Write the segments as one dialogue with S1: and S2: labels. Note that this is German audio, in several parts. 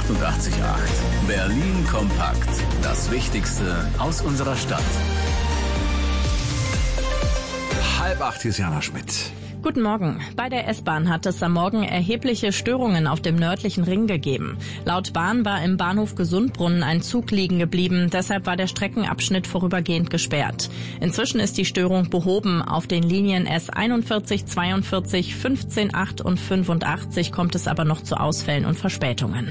S1: 88,8. Berlin kompakt. Das Wichtigste aus unserer Stadt.
S2: 7:30, hier ist Jana Schmidt.
S3: Guten Morgen. Bei der S-Bahn hat es am Morgen erhebliche Störungen auf dem nördlichen Ring gegeben. Laut Bahn war im Bahnhof Gesundbrunnen ein Zug liegen geblieben. Deshalb war der Streckenabschnitt vorübergehend gesperrt. Inzwischen ist die Störung behoben. Auf den Linien S41, 42, 15, 8 und 85 kommt es aber noch zu Ausfällen und Verspätungen.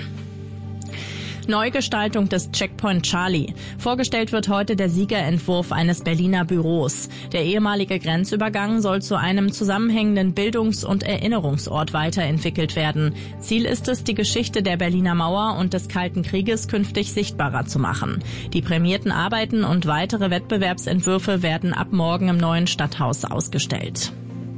S3: Neugestaltung des Checkpoint Charlie. Vorgestellt wird heute der Siegerentwurf eines Berliner Büros. Der ehemalige Grenzübergang soll zu einem zusammenhängenden Bildungs- und Erinnerungsort weiterentwickelt werden. Ziel ist es, die Geschichte der Berliner Mauer und des Kalten Krieges künftig sichtbarer zu machen. Die prämierten Arbeiten und weitere Wettbewerbsentwürfe werden ab morgen im neuen Stadthaus ausgestellt.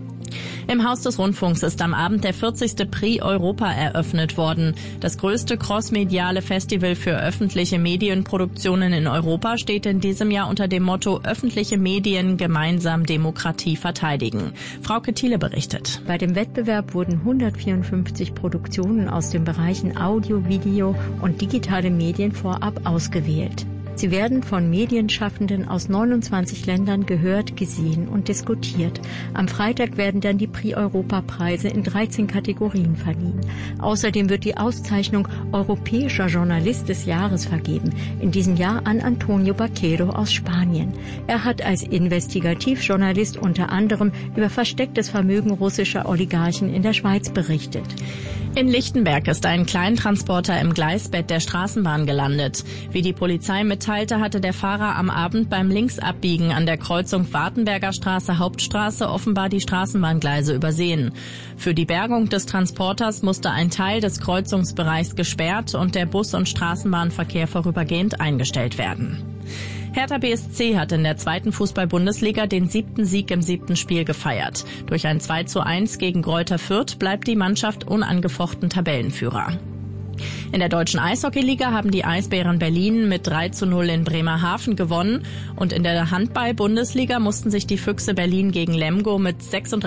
S3: Im Haus des Rundfunks ist am Abend der 40. Prix Europa eröffnet worden. Das größte crossmediale Festival für öffentliche Medienproduktionen in Europa steht in diesem Jahr unter dem Motto Öffentliche Medien gemeinsam Demokratie verteidigen. Frauke Thiele berichtet.
S4: Bei dem Wettbewerb wurden 154 Produktionen aus den Bereichen Audio, Video und digitale Medien vorab ausgewählt. Sie werden von Medienschaffenden aus 29 Ländern gehört, gesehen und diskutiert. Am Freitag werden dann die Prix-Europa-Preise in 13 Kategorien verliehen. Außerdem wird die Auszeichnung Europäischer Journalist des Jahres vergeben. In diesem Jahr an Antonio Baquero aus Spanien. Er hat als Investigativjournalist unter anderem über verstecktes Vermögen russischer Oligarchen in der Schweiz berichtet.
S3: In Lichtenberg ist ein Kleintransporter im Gleisbett der Straßenbahn gelandet. Wie die Polizei mitteilte, hatte der Fahrer am Abend beim Linksabbiegen an der Kreuzung Wartenberger Straße-Hauptstraße offenbar die Straßenbahngleise übersehen. Für die Bergung des Transporters musste ein Teil des Kreuzungsbereichs gesperrt und der Bus- und Straßenbahnverkehr vorübergehend eingestellt werden. Hertha BSC hat in der 2. Fußball-Bundesliga den 7. Sieg im 7. Spiel gefeiert. Durch ein 2:1 gegen Greuther Fürth bleibt die Mannschaft unangefochten Tabellenführer. In der deutschen Eishockeyliga haben die Eisbären Berlin mit 3:0 in Bremerhaven gewonnen und in der Handball-Bundesliga mussten sich die Füchse Berlin gegen Lemgo mit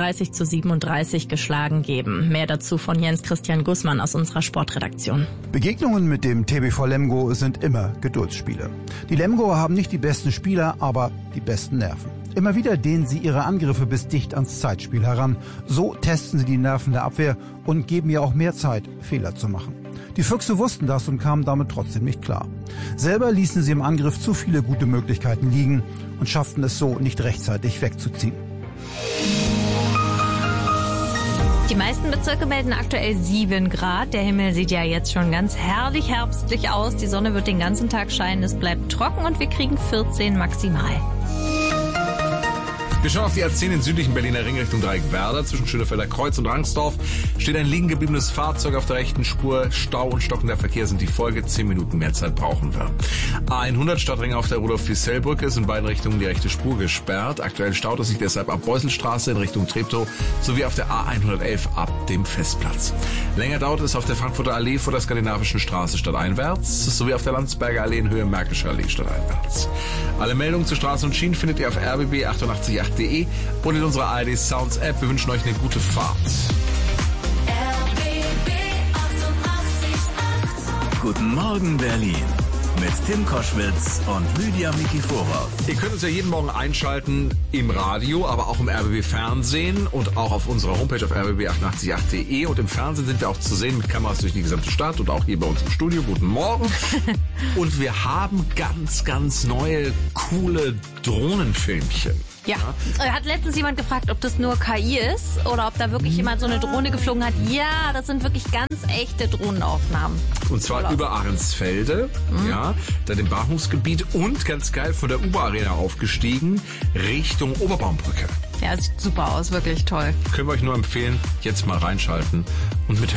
S3: 36:37 geschlagen geben. Mehr dazu von Jens Christian Gussmann aus unserer Sportredaktion.
S2: Begegnungen mit dem TBV Lemgo sind immer Geduldsspiele. Die Lemgoer haben nicht die besten Spieler, aber die besten Nerven. Immer wieder dehnen sie ihre Angriffe bis dicht ans Zeitspiel heran. So testen sie die Nerven der Abwehr und geben ihr auch mehr Zeit, Fehler zu machen. Die Füchse wussten das und kamen damit trotzdem nicht klar. Selber ließen sie im Angriff zu viele gute Möglichkeiten liegen und schafften es so nicht rechtzeitig wegzuziehen.
S5: Die meisten Bezirke melden aktuell 7 Grad. Der Himmel sieht ja jetzt schon ganz herrlich herbstlich aus. Die Sonne wird den ganzen Tag scheinen. Es bleibt trocken und wir kriegen 14 maximal.
S2: Wir schauen auf die A10 in südlichen Berliner Ring Richtung Dreieckwerder. Zwischen Schönefelder Kreuz und Rangsdorf steht ein liegen gebliebenes Fahrzeug auf der rechten Spur. Stau und stockender Verkehr sind die Folge. 10 Minuten mehr Zeit brauchen wir. A100 Stadtring auf der Rudolf-Fiessel-Brücke ist in beiden Richtungen die rechte Spur gesperrt. Aktuell staut es sich deshalb ab Beuselstraße in Richtung Treptow sowie auf der A111 ab dem Festplatz. Länger dauert es auf der Frankfurter Allee vor der Skandinavischen Straße stadteinwärts sowie auf der Landsberger Allee in Höhe Märkischer Allee stadteinwärts. Alle Meldungen zu Straßen und Schienen findet ihr auf rbb888.de und in unserer ARD Sounds App. Wir wünschen euch eine gute Fahrt.
S1: RBB 88,8. Guten Morgen Berlin. Mit Tim Koschwitz und Lydia Mikiforov.
S2: Ihr könnt uns ja jeden Morgen einschalten im Radio, aber auch im RBB Fernsehen und auch auf unserer Homepage auf rbb888.de. Und im Fernsehen sind wir auch zu sehen mit Kameras durch die gesamte Stadt und auch hier bei uns im Studio. Guten Morgen. Und wir haben ganz, ganz neue, coole Drohnenfilmchen.
S5: Ja, hat letztens jemand gefragt, ob das nur KI ist oder ob da wirklich jemand so eine Drohne geflogen hat. Ja, das sind wirklich ganz echte Drohnenaufnahmen.
S2: Und zwar über Ahrensfelde, ja, da dem Bahnhofsgebiet und ganz geil von der U-Bahn-Arena aufgestiegen Richtung Oberbaumbrücke.
S5: Ja, sieht super aus, wirklich toll.
S2: Können wir euch nur empfehlen, jetzt mal reinschalten und mithören.